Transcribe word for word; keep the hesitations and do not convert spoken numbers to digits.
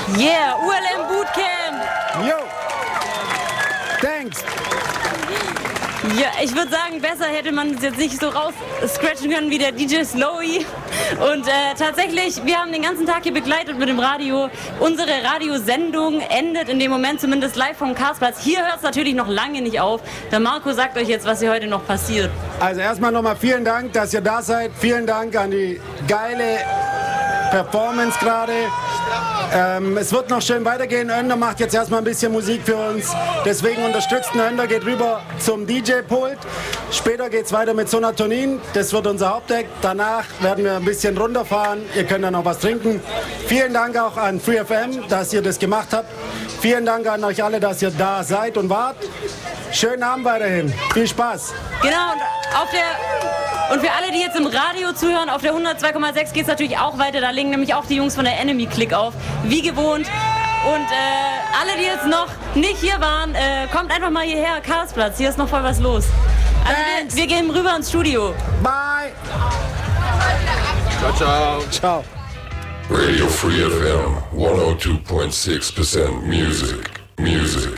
Yeah, U L M Bootcamp. Yo. Thanks. Ja, ich würde sagen, besser hätte man es jetzt nicht so raus scratchen können wie der D J Slowy. Und äh, tatsächlich, wir haben den ganzen Tag hier begleitet mit dem Radio. Unsere Radiosendung endet in dem Moment zumindest live vom Karlsplatz. Hier hört es natürlich noch lange nicht auf. Der Marco sagt euch jetzt, was hier heute noch passiert. Also erstmal nochmal vielen Dank, dass ihr da seid. Vielen Dank an die geile Performance gerade. Ähm, es wird noch schön weitergehen. Önder macht jetzt erstmal ein bisschen Musik für uns. Deswegen unterstützt ihn Önder, geht rüber zum D J-Pult. Später geht es weiter mit Sonatonin. Das wird unser Hauptdeck. Danach werden wir ein bisschen runterfahren. Ihr könnt dann noch was trinken. Vielen Dank auch an Free F M, dass ihr das gemacht habt. Vielen Dank an euch alle, dass ihr da seid und wart. Schönen Abend weiterhin. Viel Spaß. Genau, und auf der... Und für alle, die jetzt im Radio zuhören, auf der hundertzwei Komma sechs geht es natürlich auch weiter. Da legen nämlich auch die Jungs von der Enemy Click auf, wie gewohnt. Und äh, alle, die jetzt noch nicht hier waren, äh, kommt einfach mal hierher, Karlsplatz. Hier ist noch voll was los. Also wir, wir gehen rüber ins Studio. Bye. Ciao, ciao. Ciao. Radio Free F M, one oh two point six percent music, music.